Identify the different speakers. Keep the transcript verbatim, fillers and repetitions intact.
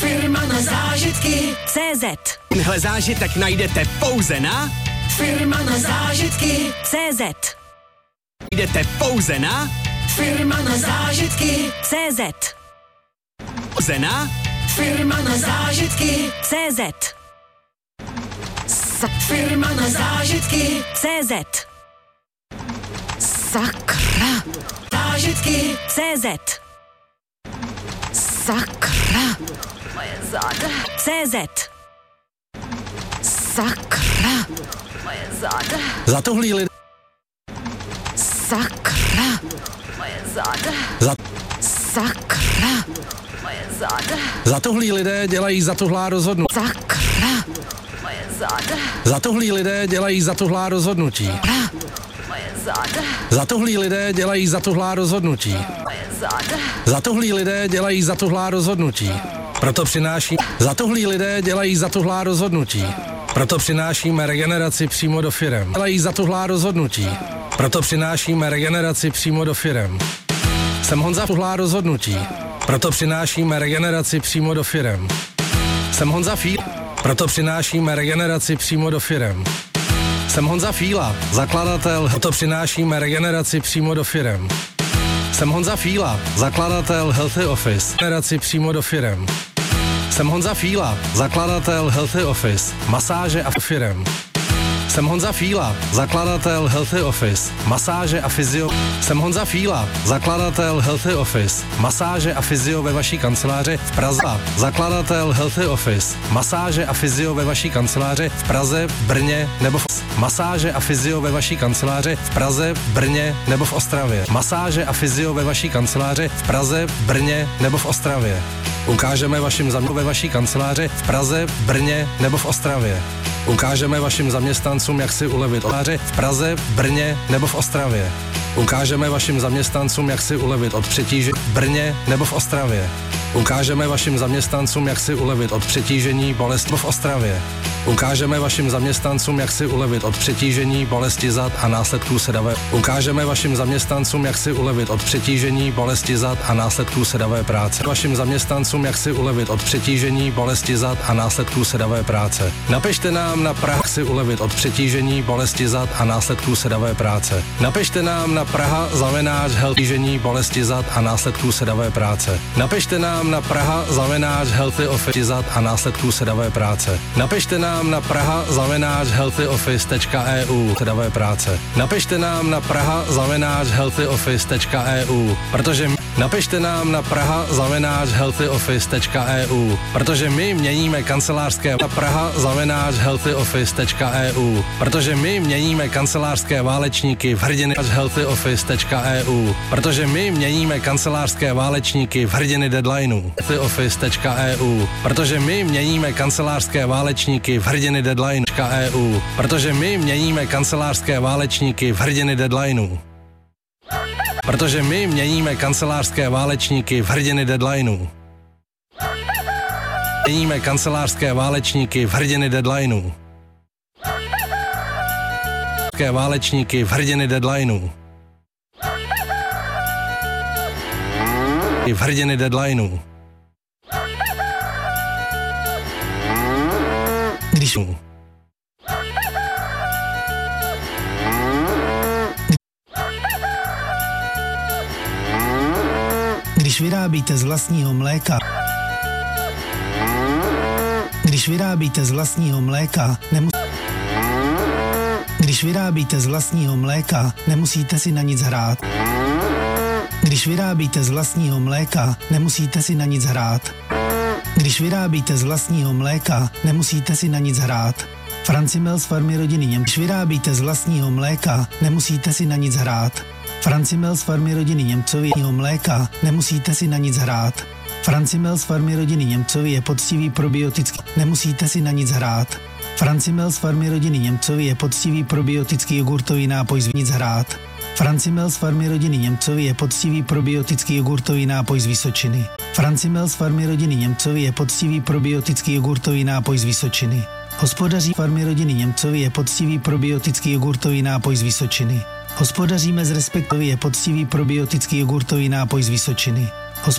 Speaker 1: Firma na zážitky C Z.
Speaker 2: Tenhle zážitek najdete pouze na
Speaker 1: Firma na zážitky C Z.
Speaker 2: Jdete pouze na
Speaker 1: Firma na zážitky C Z.
Speaker 2: Pouze na
Speaker 1: Firma na zážitky C Z. Firma na zážitky C Z.
Speaker 3: Sakra.
Speaker 1: Zážitky C Z.
Speaker 3: Sakra.
Speaker 1: Moje záda. C Z.
Speaker 3: Sakra.
Speaker 1: Moje záda.
Speaker 4: Zatuhlí lidé.
Speaker 3: Sakra.
Speaker 1: Moje záda.
Speaker 4: Za...
Speaker 3: Sakra.
Speaker 1: Moje záda.
Speaker 4: Zatuhlí lidé dělají zatuhlá rozhodnutí.
Speaker 3: Sakra.
Speaker 1: Moje záda.
Speaker 4: Zatuhlí lidé dělají zatuhlá rozhodnutí.
Speaker 1: Moje záda.
Speaker 4: Zatuhlí lidé dělají zatuhlá rozhodnutí.
Speaker 1: Moje záda.
Speaker 4: Zatuhlí lidé dělají zatuhlá rozhodnutí. Proto přináší. Zatuhlí lidé dělají zatuhlá rozhodnutí. Proto přinášíme regeneraci přímo do firem. Dělají zatuhlá rozhodnutí. Proto přinášíme regeneraci přímo do firem. Jsem Honza Tuhlá rozhodnutí. Proto přinášíme regeneraci přímo do firem. Jsem Honza Fíla. Proto přinášíme regeneraci přímo do firem. Jsem Honza Fíla, zakladatel. Proto přinášíme regeneraci přímo do firem. Jsem Honza Fíla, zakladatel Healthy Office. Regeneraci přímo do firem. Jsem Honza Fíla, zakladatel Healthy Office. Masáže a firem. Jsem Honza Fíla, zakladatel Healthy Office. Masáže a fyzio. Jsem Honza Fíla, zakladatel Healthy Office. Masáže a fyzio ve vaší kanceláři v Praze. Zakladatel Healthy Office. Masáže a fyzio ve vaší kanceláři v Praze, v Brně nebo v... Masáže a fyzio ve vaší kanceláři v Praze, v Brně nebo v Ostravě. Masáže a fyzio ve vaší kanceláři v Praze, v Brně nebo v Ostravě. Ukážeme vašim zaměstnancům ve vaší kanceláři v Praze, v Brně nebo v Ostravě. Ukážeme vašim zaměstnancům, jak si ulevit od v Praze, v Brně nebo v Ostravě. Ukážeme vašim zaměstnancům, jak si ulevit od přetížení v Brně nebo v Ostravě. Ukážeme vašim zaměstnancům, jak si ulevit od přetížení, bolesti v Ostravě. Ukážeme vašim zaměstnancům, jak si ulevit od přetížení, bolesti zad a následků sedavé. Ukážeme vašim zaměstnancům, jak si ulevit od přetížení, bolesti zad a následků sedavé práce. Vašim zaměstnancům, jak si ulevit od přetížení, bolesti zad a následků sedavé práce. Napište nám na Praha, jak si ulevit od přetížení, bolesti zad a následků sedavé práce. Napište nám na Praha zavináč healthy bolesti zad a následků sedavé práce. Napište nám na Praha zavináč healthy office zad a následků sedavé práce. Napište nám na Praha zavináč healthy office tečka e u sedavé práce. Napište nám na Praha zavináč healthy office tečka e u, protože napište nám na Praha zavináč healthy office tečka e u, protože my měníme kancelářské na Praha zavináč healthy office tečka e u, protože my měníme kancelářské válečníky v hrdiny healthy office tečka e u, protože my měníme kancelářské válečníky v hrdiny deadlineu healthy office tečka e u, protože my měníme kancelářské válečníky v hrdiny deadlineu e u, protože my měníme kancelářské válečníky v hrdiny deadlineu. Protože my měníme kancelářské válečníky v hrdiny deadlineu. Měníme kancelářské válečníky v hrdiny deadlineu. Válečníky v hrdiny deadlineu. V hrdiny deadlineu. Když
Speaker 5: Když vyrábíte z vlastního mléka, když vyrábíte z vlastního mléka, nemus... Když vyrábíte z vlastního mléka, nemusíte si na nic hrát. Když vyrábíte z vlastního mléka, nemusíte si na nic hrát. Když vyrábíte z vlastního mléka, nemusíte si na nic hrát. Francimel z farmy rodiny Němců. Když vyrábíte z vlastního mléka, nemusíte si na nic hrát. Francimel z farmy rodiny Němcového mléka, nemusíte si na nic hrát. Francimel z farmy rodiny Němcovy je poctivý probiotický, nemusíte si na nic hrát. Francimel z farmy rodiny Němcovy je poctivý probiotický jogurtový nápoj z nic hrát. Francimel z farmy rodiny Němcovy je poctivý probiotický jogurtový nápoj z Vysočiny. Francimel z farmy rodiny Němcovy je poctivý probiotický jogurtový nápoj z Vysočiny. Hospodaří farmy rodiny Němcovy je poctivý probiotický jogurtový nápoj z Vysočiny. Hospodaříme z respektově je poctivý probiotický jogurtový nápoj z Vysočiny.